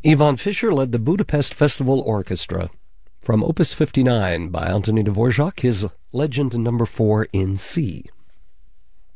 Ivan Fischer led the Budapest Festival Orchestra. From Opus 59 by Anthony Dvorak, his Legend No. 4 in C.